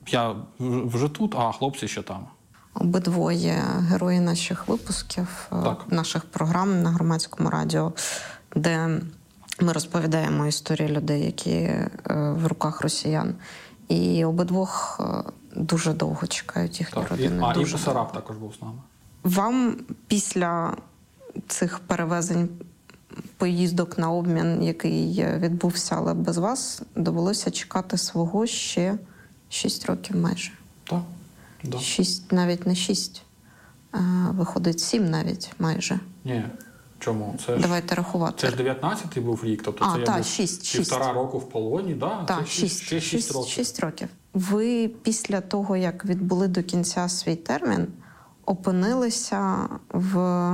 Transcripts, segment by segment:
Я вже тут, а хлопці ще там. Обидвоє герої наших випусків, Так. наших програм на Громадському радіо, де ми розповідаємо історії людей, які в руках росіян. І обидвох дуже довго чекають їхні родини. І Бесараб також був з нами. Вам після цих перевезень, поїздок на обмін, який відбувся, але без вас, довелося чекати свого ще 6 років майже. Так. Да. 6, навіть не 6. Виходить 7 навіть майже. Ні. Чому? Давайте рахувати. Це ж 19-й був рік, тобто це я був 1,5 року в полоні, да? Так, це 6 років. 6 років. Ви після того, як відбули до кінця свій термін, опинилися в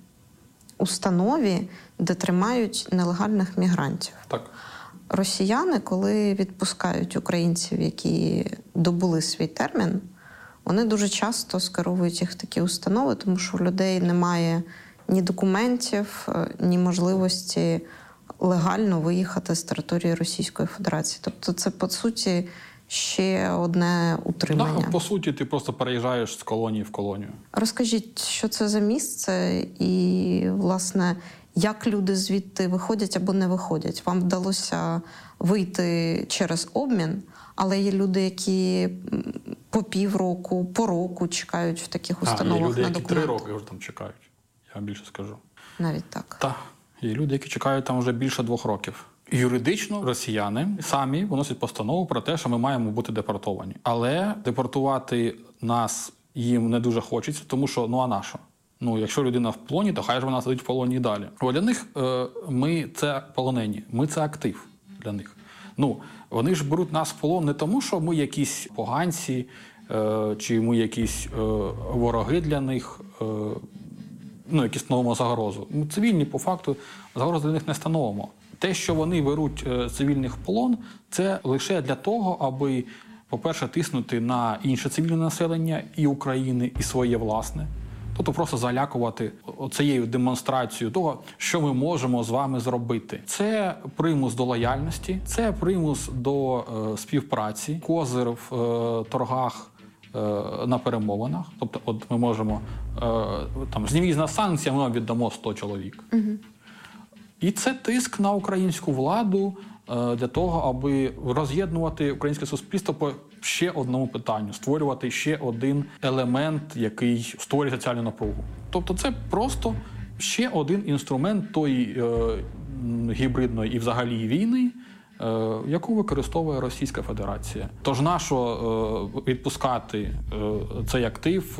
установі, де тримають нелегальних мігрантів. Так. Росіяни, коли відпускають українців, які добули свій термін, вони дуже часто скеровують їх в такі установи, тому що у людей немає ні документів, ні можливості легально виїхати з території Російської Федерації. Тобто це, по суті, ще одне утримання. Так, по суті, ти просто переїжджаєш з колонії в колонію. Розкажіть, що це за місце і, власне, як люди звідти виходять або не виходять? Вам вдалося вийти через обмін, але є люди, які по півроку, по року чекають в таких установах на документи. Є люди, які 3 роки вже там чекають, я вам більше скажу. Навіть так? Так. Є люди, які чекають там вже більше 2 років. Юридично росіяни самі виносять постанову про те, що ми маємо бути депортовані. Але депортувати нас їм не дуже хочеться, тому що, а на що? Якщо людина в полоні, то хай ж вона сидить в полоні і далі. Бо для них ми – це полонені, ми – це актив для них. Вони ж беруть нас в полон не тому, що ми якісь поганці, чи ми якісь вороги для них, які становимо загрозу. Ми цивільні, по факту, загрозу для них не становимо. Те, що вони беруть цивільних в полон, це лише для того, аби, по-перше, тиснути на інше цивільне населення і України, і своє власне. Тобто просто залякувати цією демонстрацією того, що ми можемо з вами зробити. Це примус до лояльності, це примус до співпраці, козир в торгах на перемовинах. Тобто ми можемо, зніміть з нас санкції, ми вам віддамо 100 чоловік. Угу. І це тиск на українську владу для того, аби роз'єднувати українське суспільство по ще одному питанню, створювати ще один елемент, який створює соціальну напругу. Тобто це просто ще один інструмент тої гібридної і взагалі війни, яку використовує Російська Федерація. Тож нащо відпускати цей актив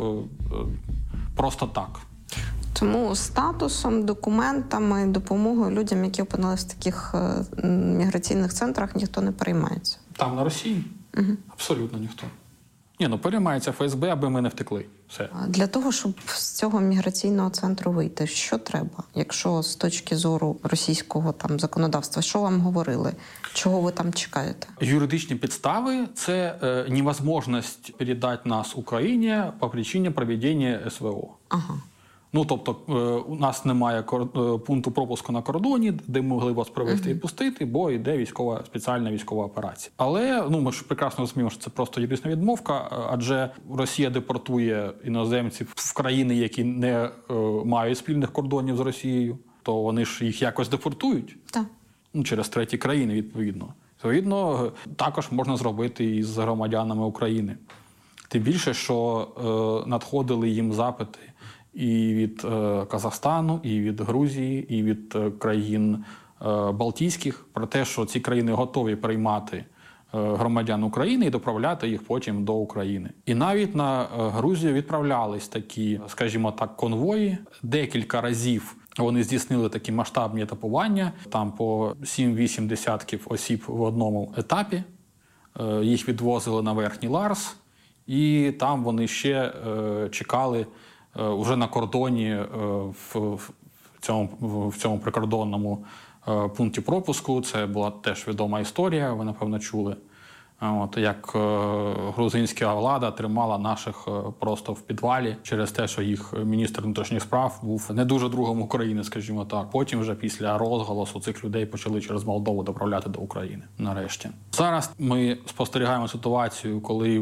просто так? Тому статусом, документами, допомогою людям, які опинилися в таких міграційних центрах, ніхто не переймається. Там, на Росії? Угу. Абсолютно ніхто. Переймається ФСБ, аби ми не втекли. Все. Для того, щоб з цього міграційного центру вийти, що треба? Якщо з точки зору російського законодавства, що вам говорили? Чого ви там чекаєте? Юридичні підстави – це невозможність передати нас Україні по причині проведення СВО. Ага. Тобто у нас немає пункту пропуску на кордоні, де ми могли вас провести і пустити, бо йде спеціальна військова операція. Але ми ж прекрасно розуміємо, що це просто юридична відмовка, адже Росія депортує іноземців в країни, які не мають спільних кордонів з Росією, то вони ж їх якось депортують. Так. Через треті країни, відповідно. Відповідно, також можна зробити і з громадянами України. Тим більше, що надходили їм запити і від Казахстану, і від Грузії, і від країн Балтійських про те, що ці країни готові приймати громадян України і доправляти їх потім до України. І навіть на Грузію відправлялись такі, скажімо так, конвої. Декілька разів вони здійснили такі масштабні етапування, там по 7-8 десятків осіб в одному етапі. Їх відвозили на Верхній Ларс, і там вони ще чекали вже на кордоні в цьому прикордонному пункті пропуску. Це була теж відома історія, ви, напевно, чули. Як грузинська влада тримала наших просто в підвалі через те, що їх міністр внутрішніх справ був не дуже другом України, скажімо так. Потім вже після розголосу цих людей почали через Молдову доправляти до України нарешті. Зараз ми спостерігаємо ситуацію, коли